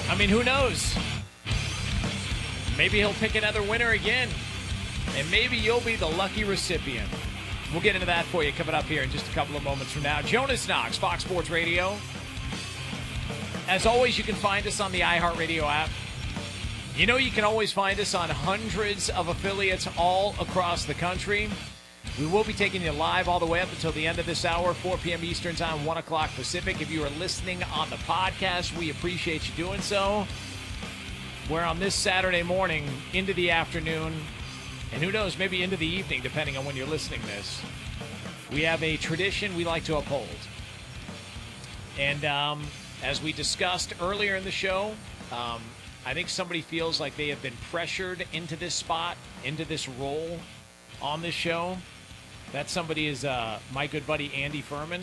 I mean, who knows? Maybe he'll pick another winner again, and maybe you'll be the lucky recipient. We'll get into that for you coming up here in just a couple of moments from now. Jonas Knox, Fox Sports Radio. As always, you can find us on the iHeartRadio app. You know you can always find us on hundreds of affiliates all across the country. We will be taking you live all the way up until the end of this hour, 4 p.m. Eastern Time, 1 o'clock Pacific. If you are listening on the podcast, we appreciate you doing so. We're on this Saturday morning into the afternoon, and who knows, maybe into the evening, depending on when you're listening to this. We have a tradition we like to uphold. And as we discussed earlier in the show, I think somebody feels like they have been pressured into this spot, into this role on this show. That somebody is my good buddy Andy Furman,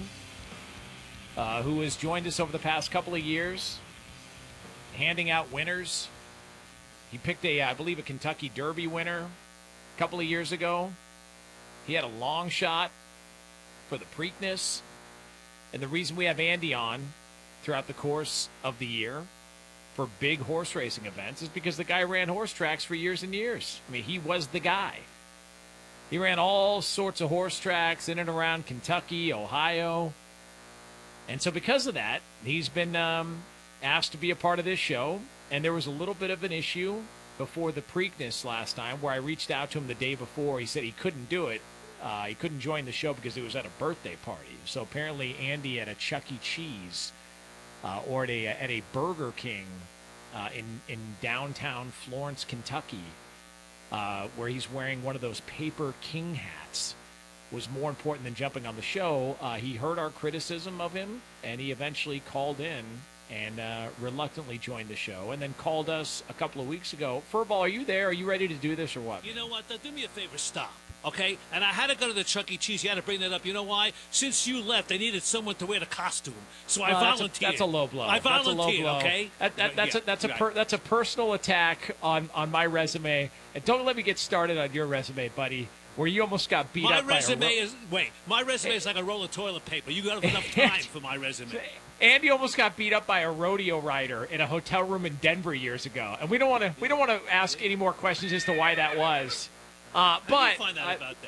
who has joined us over the past couple of years, handing out winners. He picked I believe, a Kentucky Derby winner a couple of years ago. He had a long shot for the Preakness. And the reason we have Andy on throughout the course of the year for big horse racing events is because the guy ran horse tracks for years and years. I mean, he was the guy. He ran all sorts of horse tracks in and around Kentucky, Ohio. And so because of that, he's been asked to be a part of this show. And there was a little bit of an issue before the Preakness last time where I reached out to him the day before. He said he couldn't do it. He couldn't join the show because he was at a birthday party. So apparently Andy at a Chuck E. Cheese or at a Burger King in downtown Florence, Kentucky, where he's wearing one of those paper king hats, was more important than jumping on the show. He heard our criticism of him, and he eventually called in and reluctantly joined the show, and then called us a couple of weeks ago. Furball, are you there? Are you ready to do this or what? You know what? Do me a favor. Stop. Okay? And I had to go to the Chuck E. Cheese. You had to bring that up. You know why? Since you left, they needed someone to wear the costume. So I volunteered. That's a low blow. I volunteered, that's a low blow. Okay? That's a personal attack on my resume. And don't let me get started on your resume, buddy, where you almost got beat up by my resume is like a roll of toilet paper. You got enough time for my resume. Andy almost got beat up by a rodeo rider in a hotel room in Denver years ago, and we don't want to ask any more questions as to why that was. But find out about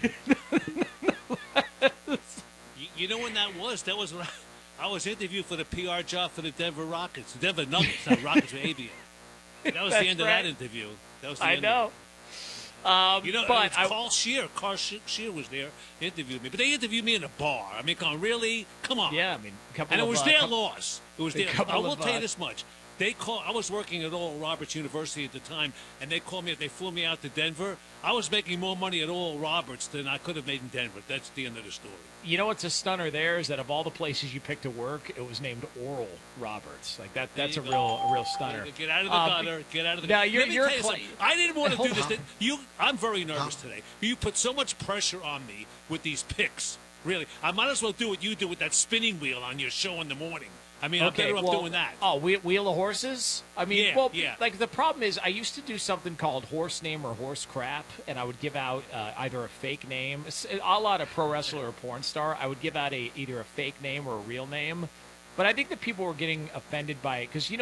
that. you know when that was? That was when I was interviewed for the PR job for the Denver Rockets, Denver Nuggets. Not Rockets with ABA. That was the end of that interview. That was the end know. But Carl Shear was there, interviewed me. But they interviewed me in a bar. I mean, really? Come on. Yeah, I mean, and it was their loss. It was their. I will tell you this much. I was working at Oral Roberts University at the time, and they called me. They flew me out to Denver. I was making more money at Oral Roberts than I could have made in Denver. That's the end of the story. You know what's a stunner there is that of all the places you picked to work, it was named Oral Roberts. Like that's a real stunner. Get out of the gutter. Get out of the gutter. Now I didn't want to do this. I'm very nervous today. You put so much pressure on me with these picks. Really, I might as well do what you do with that spinning wheel on your show in the morning. I mean, I'm better off doing that. Oh, Wheel of Horses? I mean, like the problem is I used to do something called Horse Name or Horse Crap, and I would give out either a fake name, a lot of pro wrestler or porn star. I would give out either a fake name or a real name. But I think that people were getting offended by it because,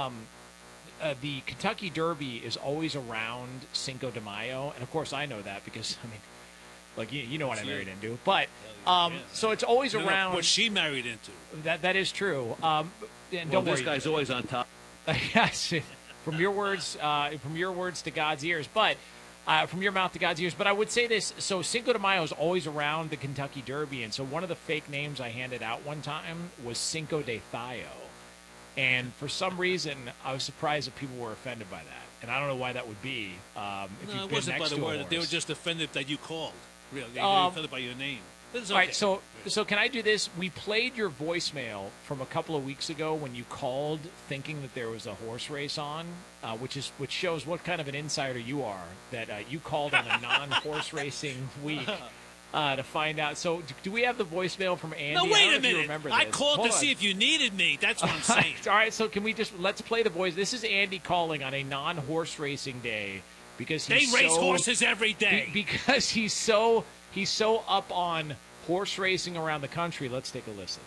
the Kentucky Derby is always around Cinco de Mayo. And, of course, I know that because, I mean, like, you know what I married into. But so it's always around. What she married into. That is true. And don't worry. This guy's always on top. Yes, from your words to God's ears, but from your mouth to God's ears. But I would say this: so Cinco de Mayo is always around the Kentucky Derby, and so one of the fake names I handed out one time was Cinco de Thayo, and for some reason I was surprised that people were offended by that, and I don't know why that would be. It wasn't by the word; they were just offended that you called. Really, they were offended by your name. Okay. All right, so can I do this? We played your voicemail from a couple of weeks ago when you called thinking that there was a horse race on, which shows what kind of an insider you are, that you called on a non-horse racing week to find out. So do we have the voicemail from Andy? No, wait a minute. Remember I called to see if you needed me. That's what I'm saying. All right, so can we let's play the voice. This is Andy calling on a non-horse racing day because they race horses every day. Because he's so up on horse racing around the country. Let's take a listen.